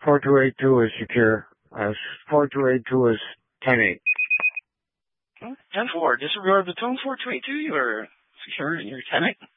4282 is secure. 4282 is 10-8. 10-4. Disregard the tone 4282. You are secure in your 10-8.